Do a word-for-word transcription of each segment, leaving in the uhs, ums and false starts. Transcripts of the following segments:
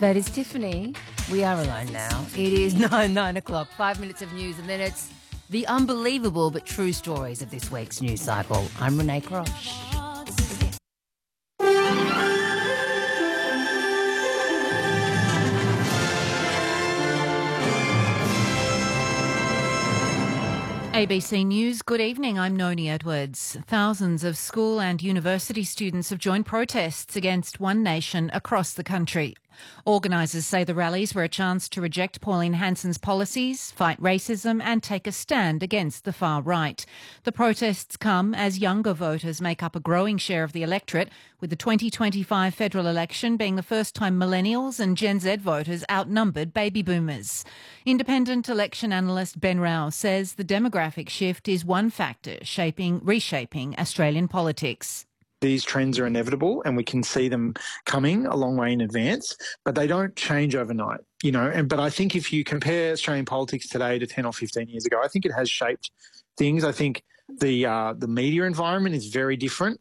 That is Tiffany. We are alone now. It is nine, nine o'clock, five minutes of news, and then it's the unbelievable but true stories of this week's news cycle. I'm Renee Crosh. A B C News, good evening. I'm Noni Edwards. Thousands of school and university students have joined protests against One Nation across the country. Organisers say the rallies were a chance to reject Pauline Hanson's policies, fight racism and take a stand against the far right. The protests come as younger voters make up a growing share of the electorate, with the twenty twenty-five federal election being the first time millennials and Gen Z voters outnumbered baby boomers. Independent election analyst Ben Rao says the demographic shift is one factor shaping, reshaping Australian politics. These trends are inevitable and we can see them coming a long way in advance, but they don't change overnight, you know. And but I think if you compare Australian politics today to ten or fifteen years ago, I think it has shaped things. I think the uh, the media environment is very different.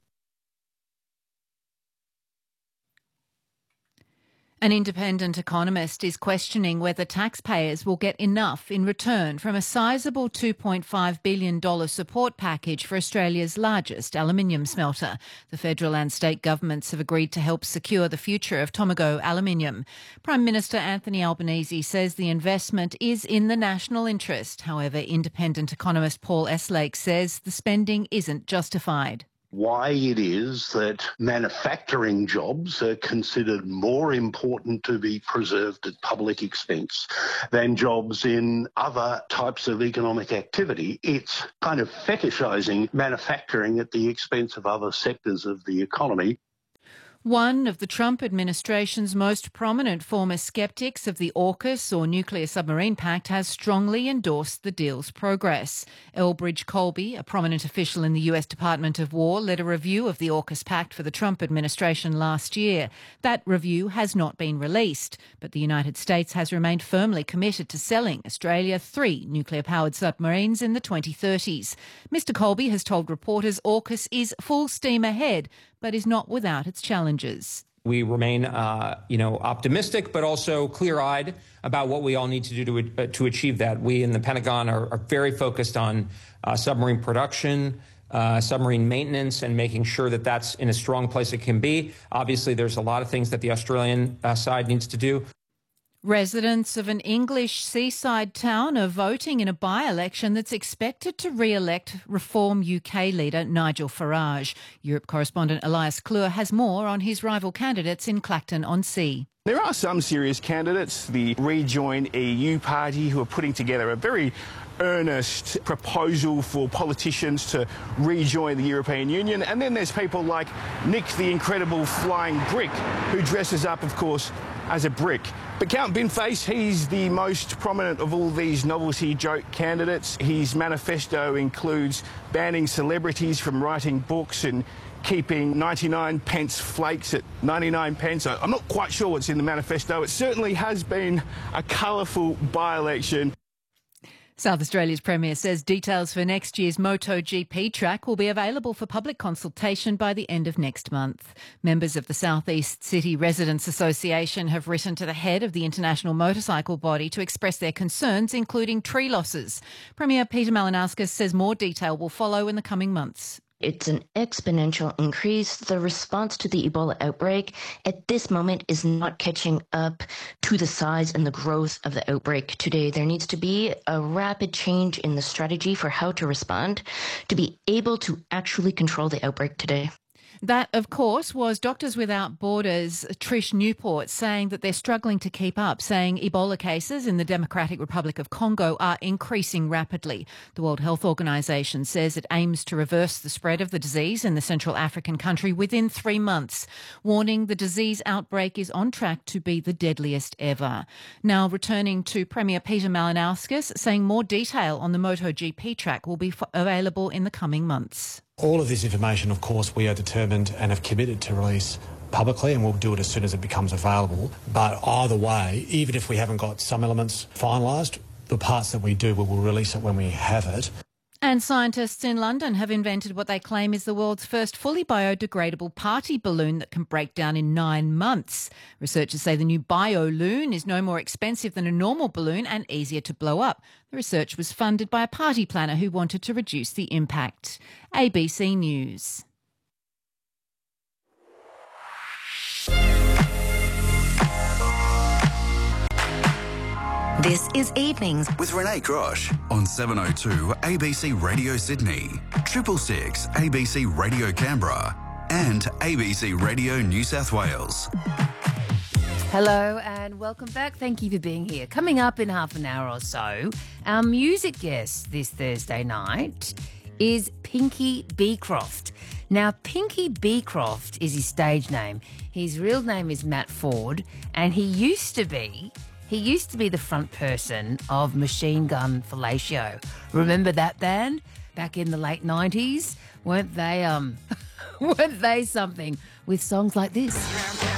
An independent economist is questioning whether taxpayers will get enough in return from a sizable two point five billion dollars support package for Australia's largest aluminium smelter. The federal and state governments have agreed to help secure the future of Tomago Aluminium. Prime Minister Anthony Albanese says the investment is in the national interest. However, independent economist Paul Eslake says the spending isn't justified. Why it is that manufacturing jobs are considered more important to be preserved at public expense than jobs in other types of economic activity. It's kind of fetishising manufacturing at the expense of other sectors of the economy. One of the Trump administration's most prominent former skeptics of the AUKUS or Nuclear Submarine Pact has strongly endorsed the deal's progress. Elbridge Colby, a prominent official in the U S Department of War, led a review of the AUKUS Pact for the Trump administration last year. That review has not been released, but the United States has remained firmly committed to selling Australia three nuclear-powered submarines in the twenty thirties. Mister Colby has told reporters AUKUS is full steam ahead, but is not without its challenges. We remain, uh, you know, optimistic, but also clear-eyed about what we all need to do to, uh, to achieve that. We in the Pentagon are, are very focused on uh, submarine production, uh, submarine maintenance, and making sure that that's in a strong place it can be. Obviously, there's a lot of things that the Australian uh, side needs to do. Residents of an English seaside town are voting in a by-election that's expected to re-elect Reform U K leader Nigel Farage. Europe correspondent Elias Klur has more on his rival candidates in Clacton-on-Sea. There are some serious candidates, the Rejoin E U party, who are putting together a very earnest proposal for politicians to rejoin the European Union. And then there's people like Nick the Incredible Flying Brick, who dresses up, of course, as a brick. But Count Binface, he's the most prominent of all these novelty joke candidates. His manifesto includes banning celebrities from writing books and keeping ninety-nine pence flakes at ninety-nine pence. I'm not quite sure what's in the manifesto. It certainly has been a colourful by-election. South Australia's Premier says details for next year's MotoGP track will be available for public consultation by the end of next month. Members of the South East City Residents Association have written to the head of the international motorcycle body to express their concerns, including tree losses. Premier Peter Malinauskas says more detail will follow in the coming months. It's an exponential increase. The response to the Ebola outbreak at this moment is not catching up to the size and the growth of the outbreak today. There needs to be a rapid change in the strategy for how to respond to be able to actually control the outbreak today. That, of course, was Doctors Without Borders' Trish Newport saying that they're struggling to keep up, saying Ebola cases in the Democratic Republic of Congo are increasing rapidly. The World Health Organization says it aims to reverse the spread of the disease in the Central African country within three months, warning the disease outbreak is on track to be the deadliest ever. Now returning to Premier Peter Malinauskas, saying more detail on the MotoGP track will be f- available in the coming months. All of this information, of course, we are determined and have committed to release publicly, and we'll do it as soon as it becomes available. But either way, even if we haven't got some elements finalised, the parts that we do, we will release it when we have it. And scientists in London have invented what they claim is the world's first fully biodegradable party balloon that can break down in nine months. Researchers say the new BioLoon is no more expensive than a normal balloon and easier to blow up. The research was funded by a party planner who wanted to reduce the impact. A B C News. This is Evenings with Renee Grosh on seven oh two A B C Radio Sydney, Triple Six A B C Radio Canberra and A B C Radio New South Wales. Hello and welcome back. Thank you for being here. Coming up in half an hour or so, our music guest this Thursday night is Pinky Beecroft. Now, Pinky Beecroft is his stage name. His real name is Matt Ford, and he used to be... He used to be the front person of Machine Gun Fellatio. Remember that band back in the late nineties? Weren't they um weren't they something with songs like this?